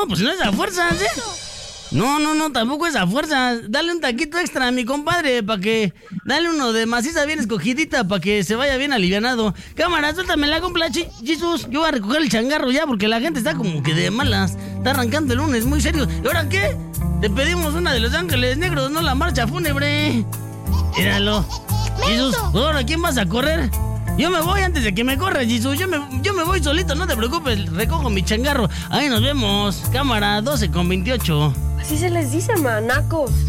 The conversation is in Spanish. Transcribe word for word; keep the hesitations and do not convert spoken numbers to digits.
No, pues no es a fuerzas, ¿eh? No, no, no, tampoco es a fuerzas. Dale un taquito extra a mi compadre para que... Dale uno de maciza bien escogidita para que se vaya bien alivianado. Cámara, suéltame la compla, Jesús. Yo voy a recoger el changarro ya porque la gente está como que de malas. Está arrancando el lunes, muy serio. ¿Y ahora qué? Te pedimos una de Los Ángeles Negros, no la marcha fúnebre. Míralo. Jesús, ¿ahora quién vas a correr? Yo me voy antes de que me corras, Jesús. Yo me, yo me voy solito, no te preocupes. Recojo mi changarro. Ahí nos vemos. Cámara, doce con veintiocho. Así se les dice, manacos.